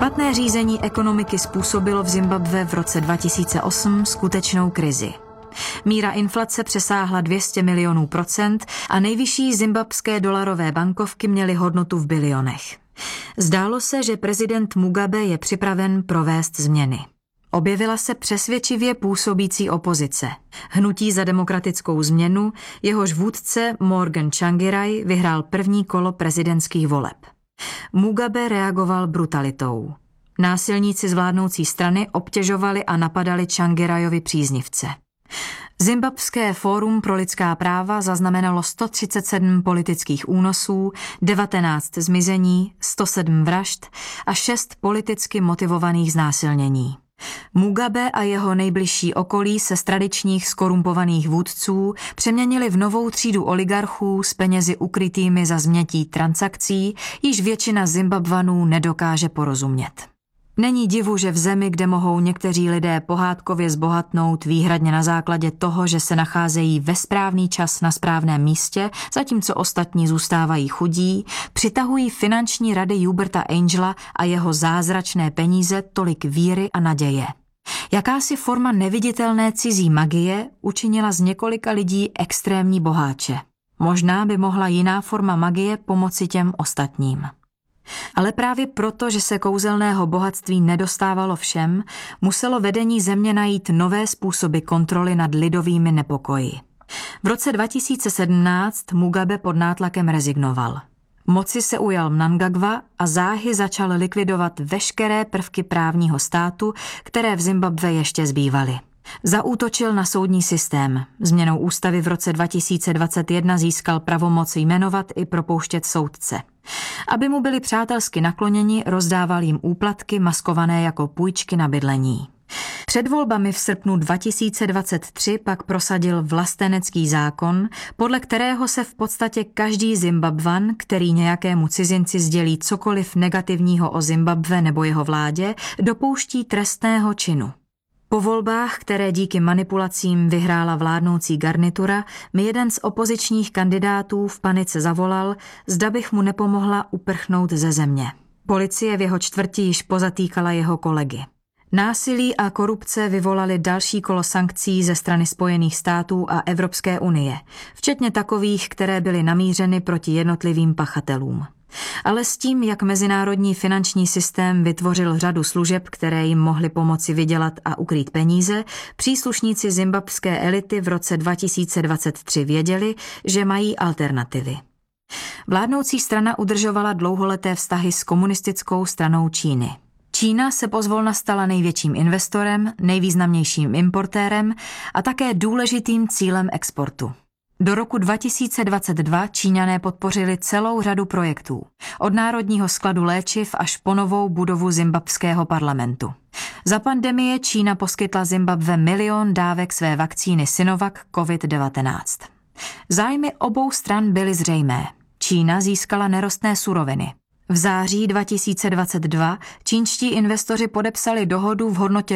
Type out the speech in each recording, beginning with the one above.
Špatné řízení ekonomiky způsobilo v Zimbabwe v roce 2008 skutečnou krizi. Míra inflace přesáhla 200 milionů procent a nejvyšší zimbabské dolarové bankovky měly hodnotu v bilionech. Zdálo se, že prezident Mugabe je připraven provést změny. Objevila se přesvědčivě působící opozice. Hnutí za demokratickou změnu, jehož vůdce Morgan Tsvangirai vyhrál první kolo prezidentských voleb. Mugabe reagoval brutalitou. Násilníci z vládnoucí strany obtěžovali a napadali Tsvangiraiovi příznivce. Zimbabské fórum pro lidská práva zaznamenalo 137 politických únosů, 19 zmizení, 107 vražd a 6 politicky motivovaných znásilnění. Mugabe a jeho nejbližší okolí se z tradičních skorumpovaných vůdců přeměnili v novou třídu oligarchů s penězi ukrytými za změtí transakcí, již většina Zimbabwanů nedokáže porozumět. Není divu, že v zemi, kde mohou někteří lidé pohádkově zbohatnout výhradně na základě toho, že se nacházejí ve správný čas na správném místě, zatímco ostatní zůstávají chudí, přitahují finanční rady Huberta Angela a jeho zázračné peníze tolik víry a naděje. Jakási forma neviditelné cizí magie učinila z několika lidí extrémní boháče. Možná by mohla jiná forma magie pomoci těm ostatním. Ale právě proto, že se kouzelného bohatství nedostávalo všem, muselo vedení země najít nové způsoby kontroly nad lidovými nepokoji. V roce 2017 Mugabe pod nátlakem rezignoval. Moci se ujal Mnangagwa a záhy začal likvidovat veškeré prvky právního státu, které v Zimbabwe ještě zbývaly. Zaútočil na soudní systém. Změnou ústavy v roce 2021 získal pravomoc jmenovat i propouštět soudce. Aby mu byli přátelsky nakloněni, rozdával jim úplatky maskované jako půjčky na bydlení. Před volbami v srpnu 2023 pak prosadil vlastenecký zákon, podle kterého se v podstatě každý Zimbabwan, který nějakému cizinci sdělí cokoliv negativního o Zimbabwe nebo jeho vládě, dopouští trestného činu. Po volbách, které díky manipulacím vyhrála vládnoucí garnitura, mi jeden z opozičních kandidátů v panice zavolal, zda bych mu nepomohla uprchnout ze země. Policie v jeho čtvrti již pozatýkala jeho kolegy. Násilí a korupce vyvolaly další kolo sankcí ze strany Spojených států a Evropské unie, včetně takových, které byly namířeny proti jednotlivým pachatelům. Ale s tím, jak mezinárodní finanční systém vytvořil řadu služeb, které jim mohly pomoci vydělat a ukrýt peníze, příslušníci zimbabské elity v roce 2023 věděli, že mají alternativy. Vládnoucí strana udržovala dlouholeté vztahy s komunistickou stranou Číny. Čína se pozvolna stala největším investorem, nejvýznamnějším importérem a také důležitým cílem exportu. Do roku 2022 Číňané podpořili celou řadu projektů. Od národního skladu léčiv až po novou budovu zimbabského parlamentu. Za pandemie Čína poskytla Zimbabwe 1 milion dávek své vakcíny Sinovac COVID-19. Zájmy obou stran byly zřejmé. Čína získala nerostné suroviny. V září 2022 čínští investoři podepsali dohodu v hodnotě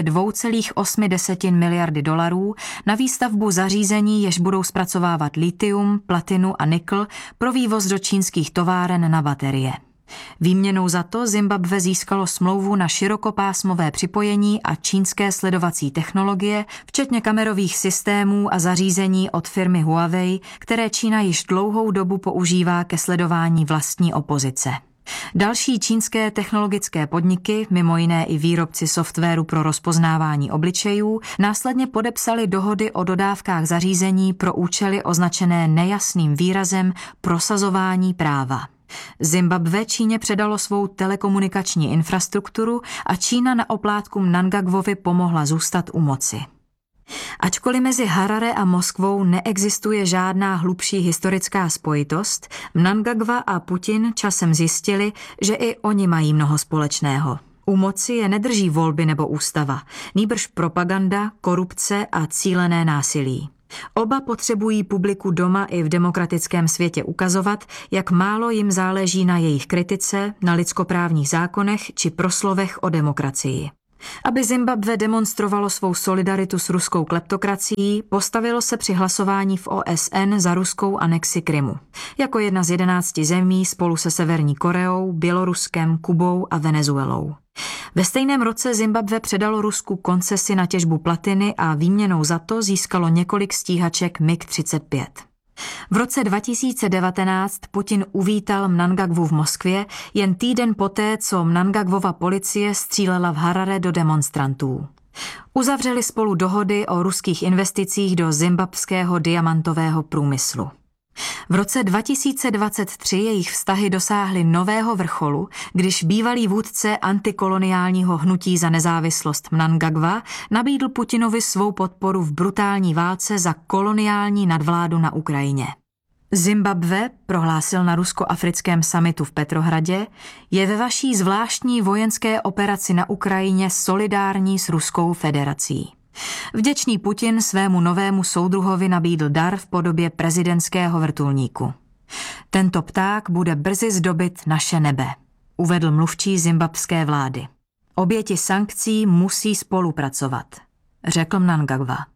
2,8 miliardy dolarů na výstavbu zařízení, jež budou zpracovávat litium, platinu a nikl pro vývoz do čínských továren na baterie. Výměnou za to Zimbabwe získalo smlouvu na širokopásmové připojení a čínské sledovací technologie, včetně kamerových systémů a zařízení od firmy Huawei, které Čína již dlouhou dobu používá ke sledování vlastní opozice. Další čínské technologické podniky, mimo jiné i výrobci softwaru pro rozpoznávání obličejů, následně podepsali dohody o dodávkách zařízení pro účely označené nejasným výrazem prosazování práva. Zimbabwe Číně předalo svou telekomunikační infrastrukturu a Čína na oplátku Mnangagwovi pomohla zůstat u moci. Ačkoliv mezi Harare a Moskvou neexistuje žádná hlubší historická spojitost, Mnangagwa a Putin časem zjistili, že i oni mají mnoho společného. U moci je nedrží volby nebo ústava, nýbrž propaganda, korupce a cílené násilí. Oba potřebují publiku doma i v demokratickém světě ukazovat, jak málo jim záleží na jejich kritice, na lidskoprávních zákonech či proslovech o demokracii. Aby Zimbabwe demonstrovalo svou solidaritu s ruskou kleptokracií, postavilo se při hlasování v OSN za ruskou anexi Krymu. Jako jedna z 11 zemí spolu se Severní Koreou, Běloruskem, Kubou a Venezuelou. Ve stejném roce Zimbabwe předalo Rusku koncesi na těžbu platiny a výměnou za to získalo několik stíhaček MiG-35. V roce 2019 Putin uvítal Mnangagwu v Moskvě jen týden poté, co Mnangagwova policie střílela v Harare do demonstrantů. Uzavřeli spolu dohody o ruských investicích do zimbabského diamantového průmyslu. V roce 2023 jejich vztahy dosáhly nového vrcholu, když bývalý vůdce antikoloniálního hnutí za nezávislost Mnangagwa nabídl Putinovi svou podporu v brutální válce za koloniální nadvládu na Ukrajině. Zimbabwe, prohlásil na rusko-africkém summitu v Petrohradě, je ve vaší zvláštní vojenské operaci na Ukrajině solidární s Ruskou federací. Vděčný Putin svému novému soudruhovi nabídl dar v podobě prezidentského vrtulníku. Tento pták bude brzy zdobit naše nebe, uvedl mluvčí zimbabské vlády. Oběti sankcí musí spolupracovat, řekl Mnangagwa.